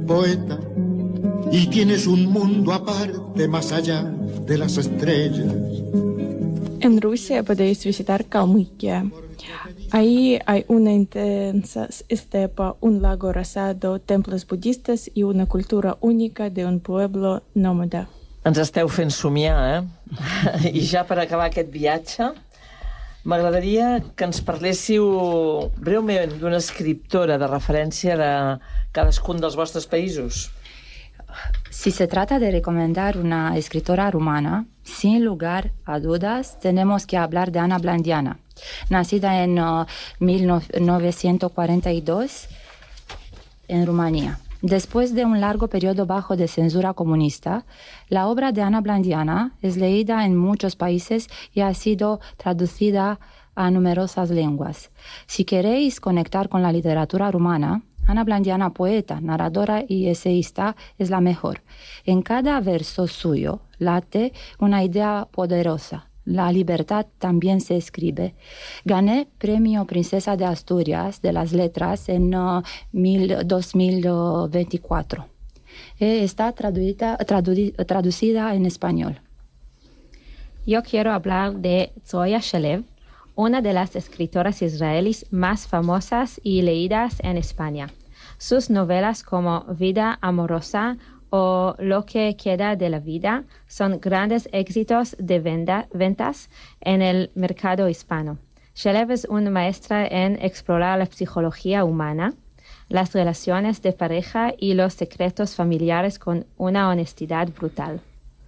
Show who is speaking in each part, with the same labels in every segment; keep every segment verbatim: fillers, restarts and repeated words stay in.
Speaker 1: poeta y tienes un mundo aparte más allá de las estrellas.
Speaker 2: En Rusia podéis visitar Kalmykia. Ahí hay una intensa estepa, un lago rosado, templos budistas y una cultura única de un pueblo nómada.
Speaker 3: Ens esteu fent somiar, eh? I ja per acabar aquest viatge, m'agradaria que ens parléssiu breument d'una escriptora de referència de cadascun dels vostres països.
Speaker 4: Si se trata de recomendar una escritora rumana, sin lugar a dudas tenemos que hablar de Ana Blandiana, nacida en uh, mil novecientos cuarenta y dos en Rumanía. Después de un largo periodo bajo de censura comunista, la obra de Ana Blandiana es leída en muchos países y ha sido traducida a numerosas lenguas. Si queréis conectar con la literatura rumana, Ana Blandiana, poeta, narradora y eseísta, es la mejor. En cada verso suyo late una idea poderosa. La libertad también se escribe. Gané premio Princesa de Asturias de las Letras en uh, dos mil veinticuatro. Eh, está traducida, tradu- traducida en español.
Speaker 5: Yo quiero hablar de Zoya Shalev, una de las escritoras israelíes más famosas y leídas en España. Sus novelas como Vida amorosa o Lo que queda de la vida son grandes éxitos de venda, ventas en el mercado hispano. Shalev es una maestra en explorar la psicología humana, las relaciones de pareja y los secretos familiares con una honestidad brutal.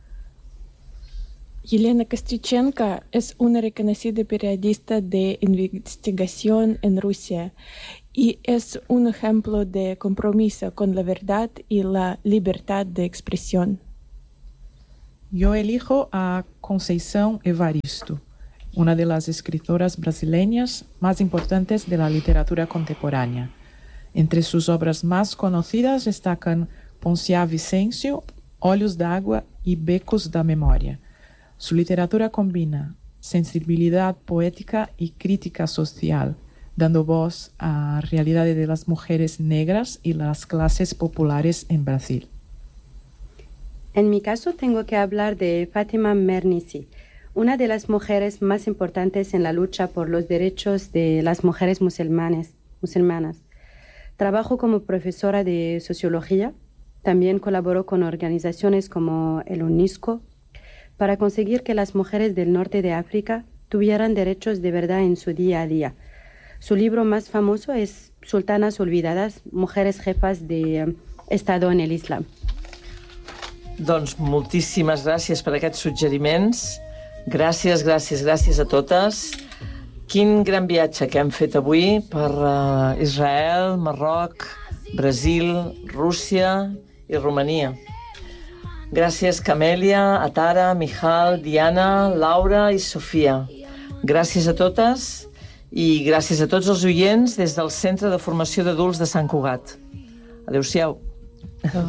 Speaker 2: Елена Kostyuchenko es una reconocida periodista de investigación en Rusia y es un ejemplo de compromiso con la verdad y la libertad de expresión.
Speaker 6: Yo elijo a Conceição Evaristo, una de las escritoras brasileñas más importantes de la literatura contemporánea. Entre sus obras más conocidas destacan Ponciá Vicêncio, Olhos d'Água y Becos da Memória. Su literatura combina sensibilidad poética y crítica social, dando voz a realidades de las mujeres negras y las clases populares en Brasil.
Speaker 7: En mi caso tengo que hablar de Fátima Mernissi, una de las mujeres más importantes en la lucha por los derechos de las mujeres musulmanes, musulmanas. Trabajó como profesora de sociología, también colaboró con organizaciones como el UNESCO, para conseguir que las mujeres del norte de África tuvieran derechos de verdad en su día a día. Su libro más famoso es Sultanas Olvidadas, mujeres jefas de um, Estado en el Islam.
Speaker 3: Doncs moltíssimes gràcies per aquests suggeriments. Gràcies, gràcies, gràcies a totes. Quin gran viatge que hem fet avui per uh, Israel, Marroc, Brasil, Rússia i Romania. Gràcies, Camèlia, Atara, Michal, Diana, Laura i Sofia. Gràcies a totes i gràcies a tots els oients des del Centre de Formació d'Adults de Sant Cugat. Adéu-siau.